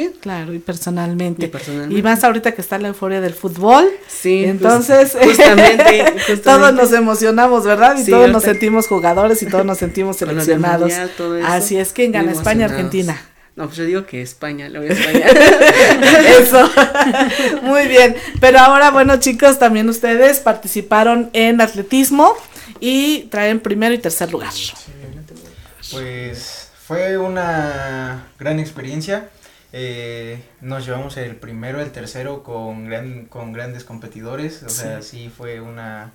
también. Claro, y personalmente. Y más ahorita que está la euforia del fútbol. Sí, entonces justamente. todos nos emocionamos, ¿verdad? Y Sí, todos nos sentimos jugadores y todos nos sentimos seleccionados. Mundial, todo eso, así es, ¿quién gana, España o Argentina? No, pues yo digo que España, le voy a España. Eso, muy bien. Pero ahora, bueno, chicos, también ustedes participaron en atletismo y traen primero y tercer lugar. Pues fue una gran experiencia. Nos llevamos el primero, el tercero con grandes competidores. O sea, sí fue una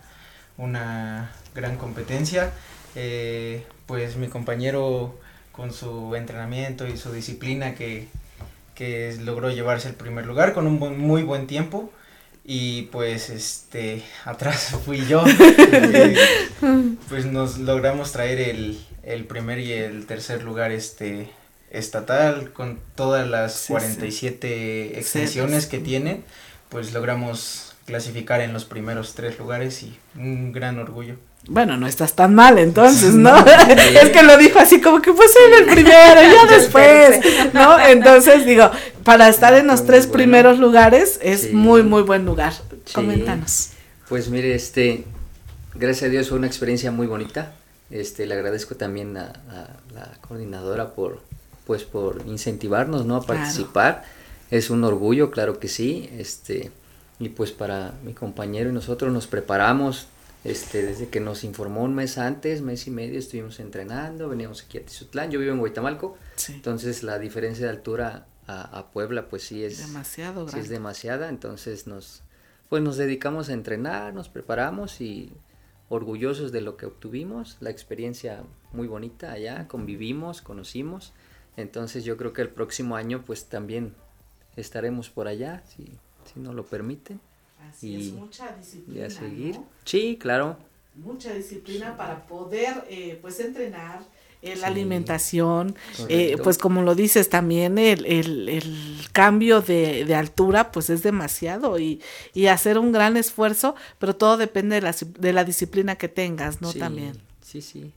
gran competencia. Pues mi compañero, con su entrenamiento y su disciplina, que logró llevarse el primer lugar con un muy buen tiempo, y pues atrás fui yo. Pues nos logramos traer el primer y el tercer lugar estatal, con todas las 47 extensiones que tiene, pues logramos clasificar en los primeros 3 lugares y un gran orgullo. Bueno, no estás tan mal entonces, ¿no? Es que lo dijo así como que pues en el primero, ya después, ¿no? Entonces digo, para estar en los 3 primeros lugares es muy buen lugar. Sí. Coméntanos. Pues mire, gracias a Dios fue una experiencia muy bonita. Le agradezco también a la coordinadora por incentivarnos, ¿no? A participar. Claro. Es un orgullo, claro que sí. Y pues para mi compañero y nosotros nos preparamos. Desde que nos informó un mes antes, mes y medio, estuvimos entrenando, veníamos aquí a Tizutlán, yo vivo en Huitamalco, entonces la diferencia de altura a Puebla pues sí es demasiado grande. Sí es demasiada, entonces nos dedicamos a entrenar, nos preparamos y orgullosos de lo que obtuvimos, la experiencia muy bonita allá, convivimos, conocimos, entonces yo creo que el próximo año pues también estaremos por allá, si nos lo permiten. Así es, mucha disciplina, y a seguir, ¿no? Sí, claro. Mucha disciplina para poder, pues, entrenar, la alimentación, pues, como lo dices, también el cambio de altura, pues, es demasiado y hacer un gran esfuerzo, pero todo depende de la disciplina que tengas, ¿no? Sí, también. Sí.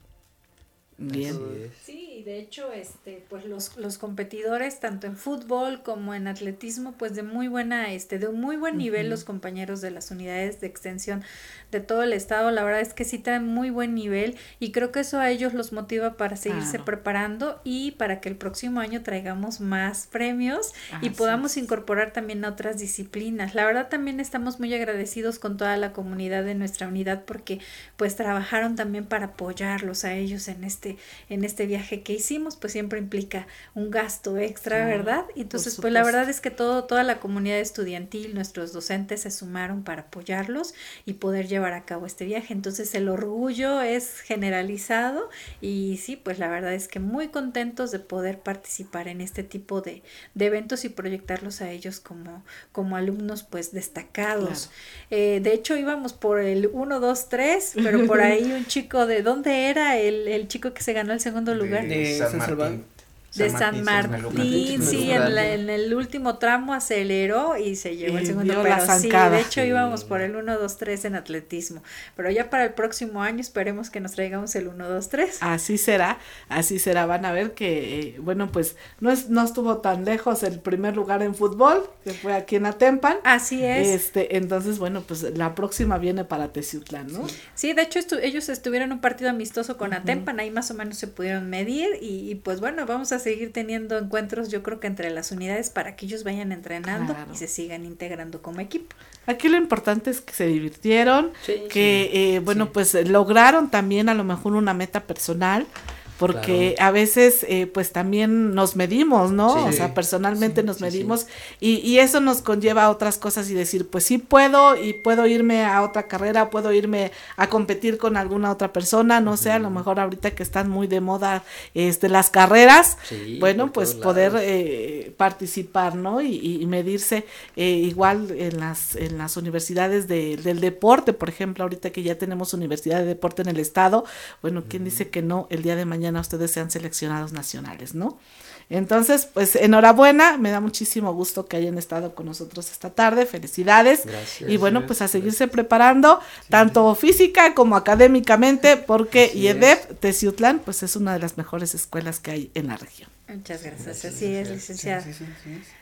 Bien. Sí, de hecho, pues los competidores, tanto en fútbol como en atletismo, pues de muy buen nivel, los compañeros de las unidades de extensión de todo el estado, la verdad es que sí traen muy buen nivel y creo que eso a ellos los motiva para seguirse preparando y para que el próximo año traigamos más premios y podamos incorporar también a otras disciplinas. La verdad también estamos muy agradecidos con toda la comunidad de nuestra unidad porque pues trabajaron también para apoyarlos a ellos en este viaje que hicimos, pues siempre implica un gasto extra, ¿verdad? Entonces, pues la verdad es que toda la comunidad estudiantil, nuestros docentes se sumaron para apoyarlos y poder llevar a cabo este viaje. Entonces, el orgullo es generalizado y sí, pues la verdad es que muy contentos de poder participar en este tipo de eventos y proyectarlos a ellos como alumnos, pues destacados. Claro. De hecho, íbamos por el 1, 2, 3, pero por ahí un chico, ¿de dónde era el chico que se ganó el segundo lugar? De San Martín. De San Martín, sí, en el último tramo aceleró y se llevó el segundo, pero sí, de hecho íbamos por el 1, 2, 3 en atletismo, pero ya para el próximo año esperemos que nos traigamos el 1, 2, 3. Así será, van a ver que, bueno, pues no estuvo tan lejos el primer lugar en fútbol, que fue aquí en Atempan. Así es. Entonces, bueno, pues la próxima viene para Teciutlán, ¿no? Sí, de hecho ellos estuvieron en un partido amistoso con Atempan, ahí más o menos se pudieron medir y pues bueno, vamos a seguir teniendo encuentros, yo creo que entre las unidades para que ellos vayan entrenando y se sigan integrando como equipo. Aquí lo importante es que se divirtieron, pues lograron también a lo mejor una meta personal, porque a veces pues también nos medimos, ¿no? O sea, personalmente nos medimos y eso nos conlleva a otras cosas y decir, pues sí puedo y puedo irme a otra carrera, puedo irme a competir con alguna otra persona, no sé, a lo mejor ahorita que están muy de moda las carreras, bueno, pues poder participar, ¿no? Y medirse igual en las universidades del deporte, por ejemplo, ahorita que ya tenemos universidad de deporte en el estado, bueno, ¿quién dice que no el día de mañana ustedes sean seleccionados nacionales, ¿no? Entonces, pues enhorabuena, me da muchísimo gusto que hayan estado con nosotros esta tarde, felicidades. Gracias, y bueno, pues a seguirse preparando, tanto física como académicamente, porque IEDEP Teciutlán, pues es una de las mejores escuelas que hay en la región. Muchas gracias, así es, licenciada.